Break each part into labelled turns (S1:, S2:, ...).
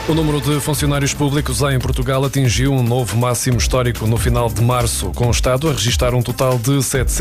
S1: O número de funcionários públicos em Portugal atingiu um novo máximo histórico no final de março, com o Estado a registrar um total de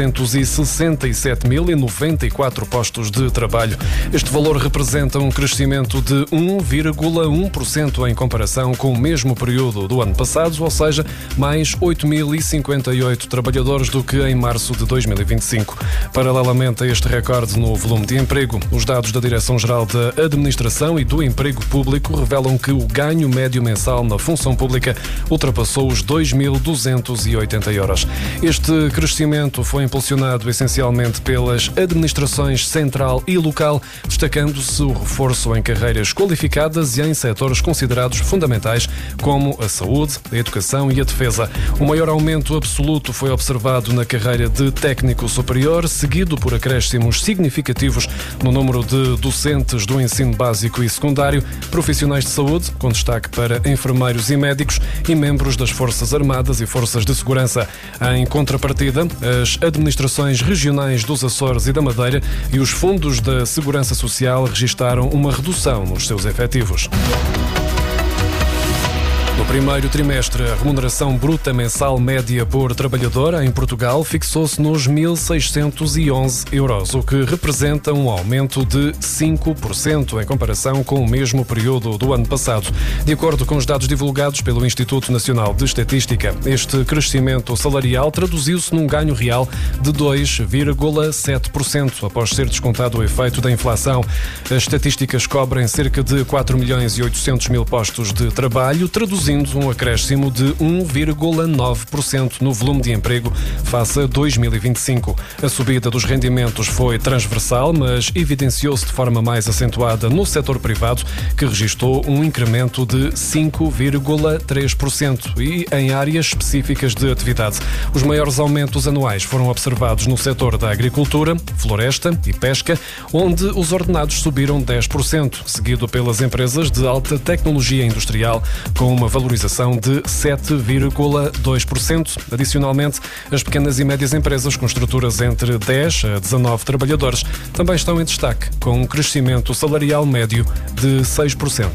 S1: 767.094 postos de trabalho. Este valor representa um crescimento de 1,1% em comparação com o mesmo período do ano passado, ou seja, mais 8.058 trabalhadores do que em março de 2025. Paralelamente a este recorde no volume de emprego, os dados da Direção-Geral da Administração e do Emprego Público revelam que o ganho médio mensal na função pública ultrapassou os 2.280 euros. Este crescimento foi impulsionado essencialmente pelas administrações central e local, destacando-se o reforço em carreiras qualificadas e em setores considerados fundamentais, como a saúde, a educação e a defesa. O maior aumento absoluto foi observado na carreira de técnico superior, seguido por acréscimos significativos no número de docentes do ensino básico e secundário, profissionais de saúde, com destaque para enfermeiros e médicos, e membros das Forças Armadas e Forças de Segurança. Em contrapartida, as administrações regionais dos Açores e da Madeira e os fundos da Segurança Social registaram uma redução nos seus efetivos. No primeiro trimestre, a remuneração bruta mensal média por trabalhador em Portugal fixou-se nos 1.611 euros, o que representa um aumento de 5% em comparação com o mesmo período do ano passado. De acordo com os dados divulgados pelo Instituto Nacional de Estatística, este crescimento salarial traduziu-se num ganho real de 2,7%, após ser descontado o efeito da inflação. As estatísticas cobrem cerca de 4.800.000 postos de trabalho, traduzindo um acréscimo de 1,9% no volume de emprego face a 2025. A subida dos rendimentos foi transversal, mas evidenciou-se de forma mais acentuada no setor privado, que registrou um incremento de 5,3% e em áreas específicas de atividade. Os maiores aumentos anuais foram observados no setor da agricultura, floresta e pesca, onde os ordenados subiram 10%, seguido pelas empresas de alta tecnologia industrial, com uma valorização de 7,2%. Adicionalmente, as pequenas e médias empresas com estruturas entre 10 a 19 trabalhadores também estão em destaque, com um crescimento salarial médio de 6%.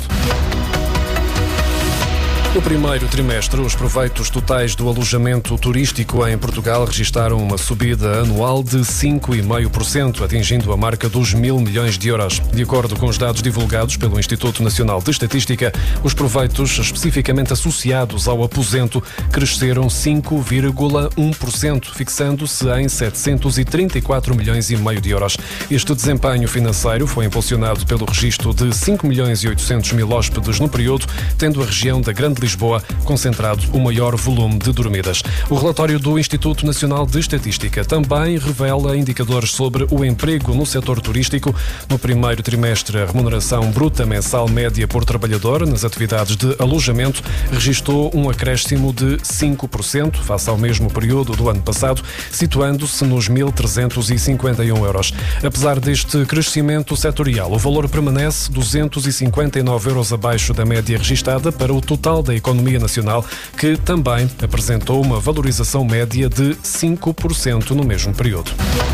S1: No primeiro trimestre, os proveitos totais do alojamento turístico em Portugal registaram uma subida anual de 5,5%, atingindo a marca dos 1.000 milhões de euros. De acordo com os dados divulgados pelo Instituto Nacional de Estatística, os proveitos especificamente associados ao aposento cresceram 5,1%, fixando-se em 734 milhões e meio de euros. Este desempenho financeiro foi impulsionado pelo registro de 5 milhões e 800 mil hóspedes no período, tendo a região da Grande Lisboa concentrado o maior volume de dormidas. O relatório do Instituto Nacional de Estatística também revela indicadores sobre o emprego no setor turístico. No primeiro trimestre, a remuneração bruta mensal média por trabalhador nas atividades de alojamento registrou um acréscimo de 5% face ao mesmo período do ano passado, situando-se nos 1.351 euros. Apesar deste crescimento setorial, o valor permanece 259 euros abaixo da média registada para o total da economia nacional, que também apresentou uma valorização média de 5% no mesmo período.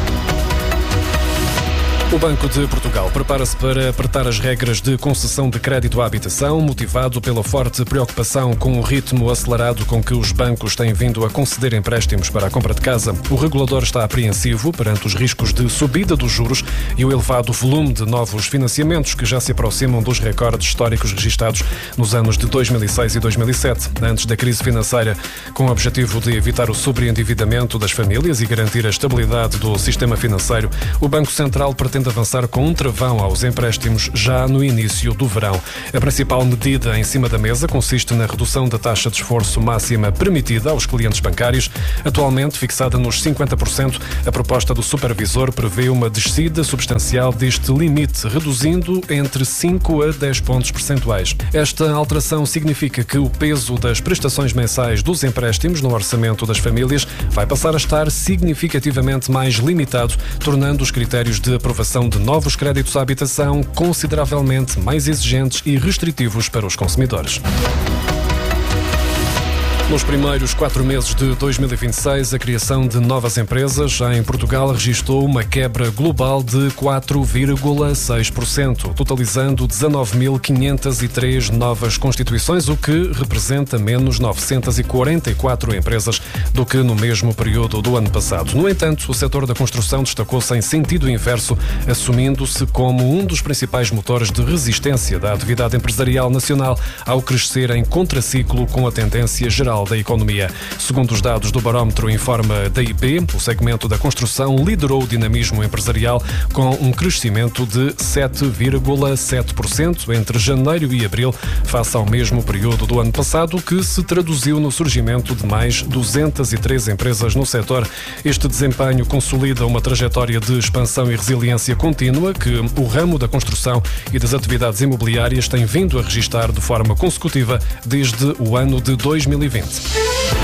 S1: O Banco de Portugal prepara-se para apertar as regras de concessão de crédito à habitação, motivado pela forte preocupação com o ritmo acelerado com que os bancos têm vindo a conceder empréstimos para a compra de casa. O regulador está apreensivo perante os riscos de subida dos juros e o elevado volume de novos financiamentos que já se aproximam dos recordes históricos registados nos anos de 2006 e 2007, antes da crise financeira. Com o objetivo de evitar o sobreendividamento das famílias e garantir a estabilidade do sistema financeiro, o Banco Central pretende avançar com um travão aos empréstimos já no início do verão. A principal medida em cima da mesa consiste na redução da taxa de esforço máxima permitida aos clientes bancários. Atualmente fixada nos 50%, a proposta do supervisor prevê uma descida substancial deste limite, reduzindo entre 5 a 10 pontos percentuais. Esta alteração significa que o peso das prestações mensais dos empréstimos no orçamento das famílias vai passar a estar significativamente mais limitado, tornando os critérios de aprovação de novos créditos à habitação consideravelmente mais exigentes e restritivos para os consumidores. Nos primeiros 4 meses de 2026, a criação de novas empresas em Portugal registrou uma quebra global de 4,6%, totalizando 19.503 novas constituições, o que representa menos 944 empresas do que no mesmo período do ano passado. No entanto, o setor da construção destacou-se em sentido inverso, assumindo-se como um dos principais motores de resistência da atividade empresarial nacional ao crescer em contraciclo com a tendência geral da economia. Segundo os dados do barómetro Informa da IP, o segmento da construção liderou o dinamismo empresarial com um crescimento de 7,7% entre janeiro e abril, face ao mesmo período do ano passado, que se traduziu no surgimento de mais 203 empresas no setor. Este desempenho consolida uma trajetória de expansão e resiliência contínua que o ramo da construção e das atividades imobiliárias tem vindo a registrar de forma consecutiva desde o ano de 2020.